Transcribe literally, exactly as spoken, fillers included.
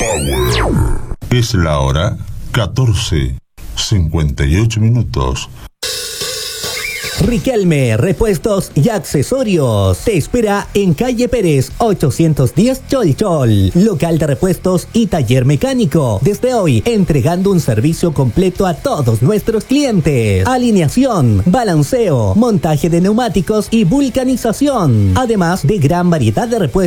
Es la hora catorce cincuenta y ocho minutos. Riquelme, repuestos y accesorios. Te espera en calle Pérez ochocientos diez Cholchol. Local de repuestos y taller mecánico. Desde hoy, entregando un servicio completo a todos nuestros clientes. Alineación, balanceo, montaje de neumáticos y vulcanización. Además de gran variedad de repuestos